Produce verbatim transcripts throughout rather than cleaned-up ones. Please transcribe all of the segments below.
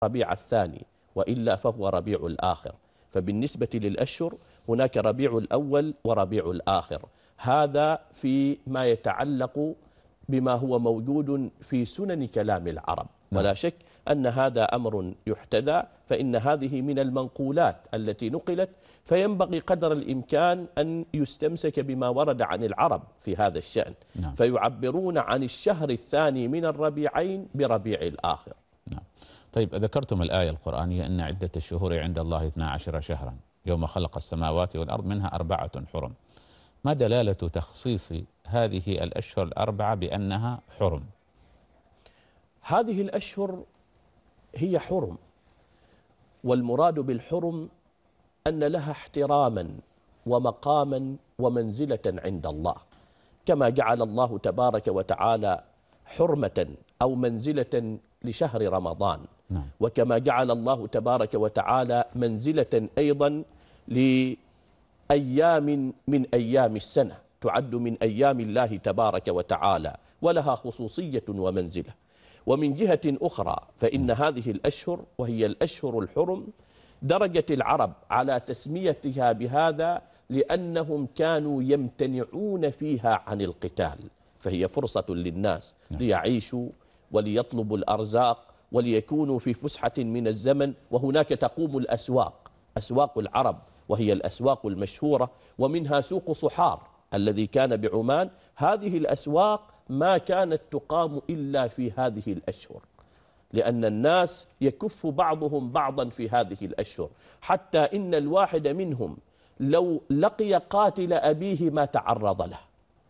ربيع الثاني، وإلا فهو ربيع الآخر. فبالنسبة للأشهر هناك ربيع الأول وربيع الآخر. هذا فيما يتعلق بما هو موجود في سنن كلام العرب، ولا شك أن هذا أمر يحتذى، فإن هذه من المنقولات التي نقلت، فينبغي قدر الإمكان أن يستمسك بما ورد عن العرب في هذا الشأن. نعم. فيعبرون عن الشهر الثاني من الربيعين بربيع الآخر. نعم. طيب، ذكرتم الآية القرآنية أن عدة الشهور عند الله اثنا عشر شهرا يوم خلق السماوات والأرض منها أربعة حرم. ما دلالة تخصيص هذه الأشهر الأربعة بأنها حرم؟ هذه الأشهر هي حرم، والمراد بالحرم أن لها احتراما ومقاما ومنزلة عند الله، كما جعل الله تبارك وتعالى حرمة أو منزلة لشهر رمضان. نعم. وكما جعل الله تبارك وتعالى منزلة أيضا لأيام من أيام السنة تعد من أيام الله تبارك وتعالى، ولها خصوصية ومنزلة. ومن جهة أخرى فإن هذه الأشهر وهي الأشهر الحرم درجت العرب على تسميتها بهذا لأنهم كانوا يمتنعون فيها عن القتال، فهي فرصة للناس ليعيشوا وليطلبوا الأرزاق وليكونوا في فسحة من الزمن. وهناك تقوم الأسواق، أسواق العرب، وهي الأسواق المشهورة، ومنها سوق صحار الذي كان بعمان. هذه الأسواق ما كانت تقام إلا في هذه الأشهر، لأن الناس يكف بعضهم بعضا في هذه الأشهر، حتى إن الواحد منهم لو لقي قاتل أبيه ما تعرض له،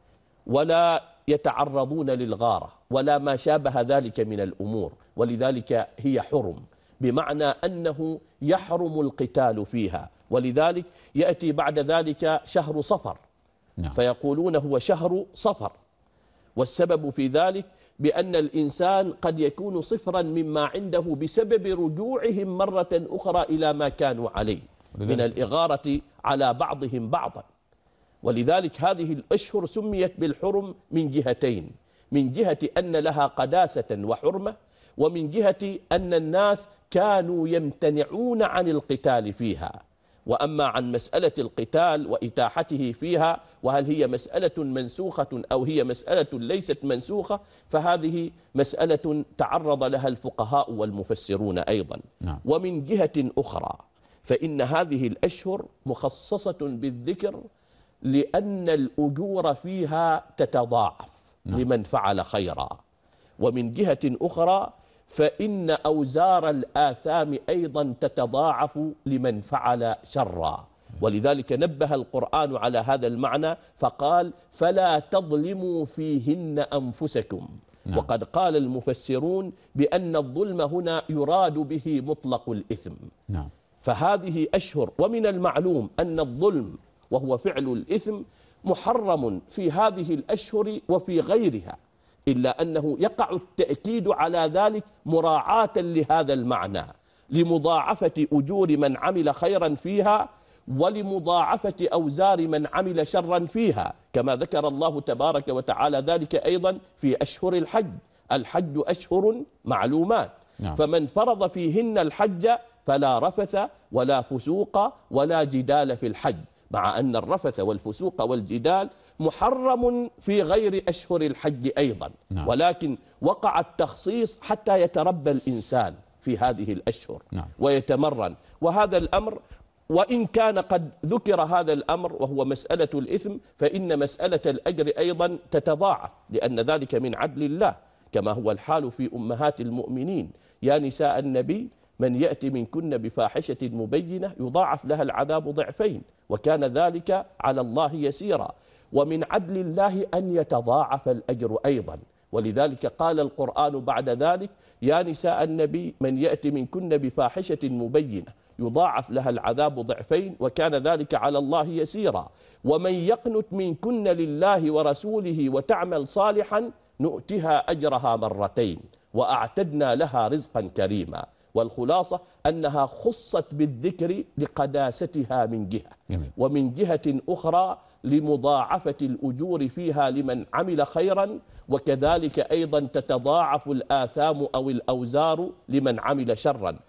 ولا يتعرضون للغارة ولا ما شابه ذلك من الأمور. ولذلك هي حرم، بمعنى أنه يحرم القتال فيها. ولذلك يأتي بعد ذلك شهر صفر، فيقولون هو شهر صفر، والسبب في ذلك بأن الإنسان قد يكون صفرا مما عنده بسبب رجوعهم مرة أخرى إلى ما كانوا عليه من الإغارة على بعضهم بعضا. ولذلك هذه الأشهر سميت بالحرم من جهتين: من جهة أن لها قداسة وحرمة، ومن جهة أن الناس كانوا يمتنعون عن القتال فيها. وأما عن مسألة القتال وإتاحته فيها، وهل هي مسألة منسوخة أو هي مسألة ليست منسوخة، فهذه مسألة تعرض لها الفقهاء والمفسرون أيضا. نعم. ومن جهة أخرى فإن هذه الأشهر مخصصة بالذكر لأن الأجور فيها تتضاعف. نعم. لمن فعل خيرا. ومن جهة أخرى فإن أوزار الآثام أيضا تتضاعف لمن فعل شرا. ولذلك نبه القرآن على هذا المعنى فقال: فلا تظلموا فيهن أنفسكم. نعم. وقد قال المفسرون بأن الظلم هنا يراد به مطلق الإثم. نعم. فهذه أشهر، ومن المعلوم أن الظلم وهو فعل الإثم محرم في هذه الأشهر وفي غيرها، إلا أنه يقع التأكيد على ذلك مراعاة لهذا المعنى، لمضاعفة أجور من عمل خيرا فيها ولمضاعفة أوزار من عمل شرا فيها، كما ذكر الله تبارك وتعالى ذلك أيضا في أشهر الحج. الحج أشهر معلومات. نعم. فمن فرض فيهن الحج فلا رفث ولا فسوق ولا جدال في الحج، مع أن الرفث والفسوق والجدال محرم في غير أشهر الحج أيضا. نعم. ولكن وقع التخصيص حتى يتربى الإنسان في هذه الأشهر. نعم. ويتمرن. وهذا الأمر وإن كان قد ذكر هذا الأمر وهو مسألة الإثم، فإن مسألة الأجر أيضا تتضاعف، لأن ذلك من عدل الله، كما هو الحال في أمهات المؤمنين: يا نساء النبي من يأتي منكن بفاحشة مبينة يضاعف لها العذاب ضعفين وكان ذلك على الله يسيرا. ومن عدل الله أن يتضاعف الأجر أيضا. ولذلك قال القرآن بعد ذلك: يا نساء النبي من يأتي منكن بفاحشة مبينة يضاعف لها العذاب ضعفين وكان ذلك على الله يسيرا. ومن يقنت منكن لله ورسوله وتعمل صالحا نؤتها أجرها مرتين وأعتدنا لها رزقا كريما. والخلاصة أنها خصت بالذكر لقداستها من جهة، ومن جهة أخرى لمضاعفة الأجور فيها لمن عمل خيرا وكذلك أيضا تتضاعف الآثام أو الأوزار لمن عمل شرا.